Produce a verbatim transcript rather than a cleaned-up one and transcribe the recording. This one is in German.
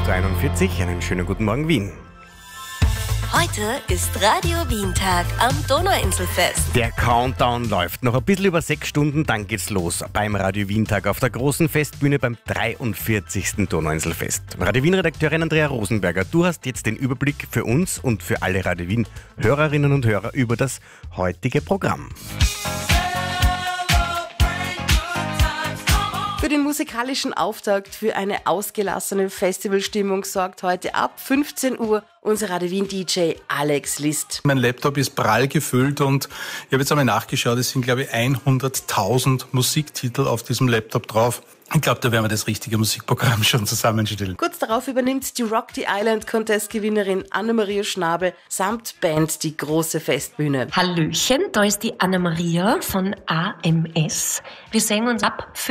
dreiundvierzig. Einen schönen guten Morgen, Wien. Heute ist Radio Wien-Tag am Donauinselfest. Der Countdown läuft. Noch ein bisschen über sechs Stunden, dann geht's los. Beim Radio Wien-Tag auf der großen Festbühne beim dreiundvierzigsten Donauinselfest. Radio Wien-Redakteurin Andrea Rosenberger, du hast jetzt den Überblick für uns und für alle Radio Wien-Hörerinnen und Hörer über das heutige Programm. Für den musikalischen Auftakt, für eine ausgelassene Festivalstimmung sorgt heute ab fünfzehn Uhr unser Radio Wien D J Alex List. Mein Laptop ist prall gefüllt und ich habe jetzt einmal nachgeschaut, es sind glaube ich hunderttausend Musiktitel auf diesem Laptop drauf. Ich glaube, da werden wir das richtige Musikprogramm schon zusammenstellen. Kurz darauf übernimmt die Rock the Island Contest-Gewinnerin Anna-Maria Schnabel samt Band die große Festbühne. Hallöchen, da ist die Anna-Maria von A M S. Wir sehen uns ab